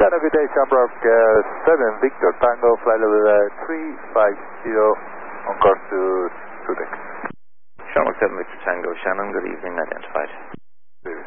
Shannon, good day, Shamrock 7 Victor Tango, flight level 350 on course to Sudex. Shamrock 7 Victor Tango, Shannon, good evening, identified.